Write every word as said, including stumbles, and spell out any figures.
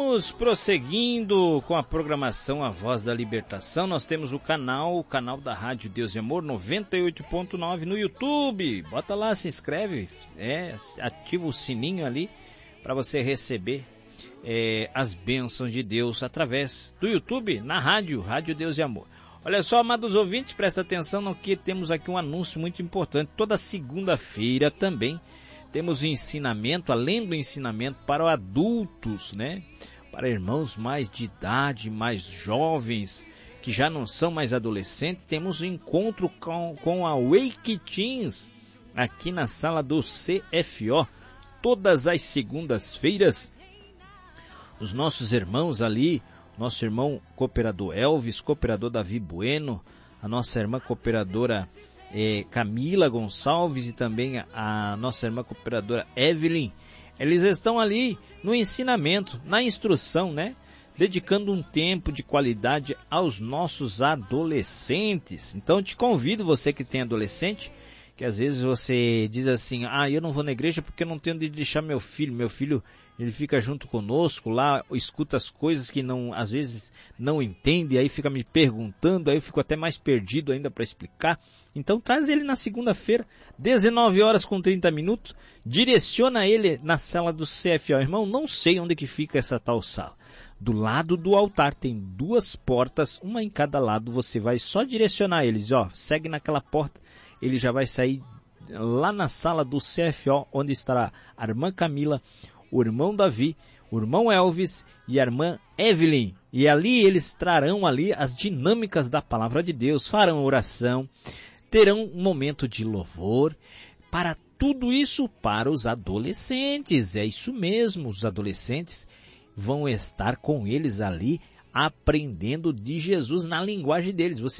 Vamos prosseguindo com a programação A Voz da Libertação. Nós temos o canal, o canal da Rádio Deus e Amor noventa e oito ponto nove no YouTube. Bota lá, se inscreve, é, ativa o sininho ali para você receber é, as bênçãos de Deus através do YouTube, na rádio, Rádio Deus e Amor. Olha só, amados ouvintes, presta atenção no que temos aqui um anúncio muito importante. Toda segunda-feira também temos o ensinamento, além do ensinamento para adultos, né? Para irmãos mais de idade, mais jovens, que já não são mais adolescentes, temos um encontro com, com a Wake Teens, aqui na sala do C F O, todas as segundas-feiras. Os nossos irmãos ali, nosso irmão cooperador Elvis, cooperador Davi Bueno, a nossa irmã cooperadora É, Camila Gonçalves e também a, a nossa irmã cooperadora Evelyn, eles estão ali no ensinamento, na instrução, né? Dedicando um tempo de qualidade aos nossos adolescentes. Então te convido, você que tem adolescente, que às vezes você diz assim, ah, eu não vou na igreja porque eu não tenho onde deixar meu filho, meu filho ele fica junto conosco lá, escuta as coisas que não, às vezes não entende, aí fica me perguntando, aí eu fico até mais perdido ainda para explicar. Então traz ele na segunda-feira, dezenove horas com trinta minutos, direciona ele na sala do C F O. Irmão, não sei onde que fica essa tal sala. Do lado do altar tem duas portas, uma em cada lado, você vai só direcionar eles, ó, segue naquela porta, ele já vai sair lá na sala do C F O, onde estará a irmã Camila, o irmão Davi, o irmão Elvis e a irmã Evelyn. E ali eles trarão ali as dinâmicas da palavra de Deus, farão oração, terão um momento de louvor, para tudo isso para os adolescentes. É isso mesmo, os adolescentes vão estar com eles ali, aprendendo de Jesus na linguagem deles. Você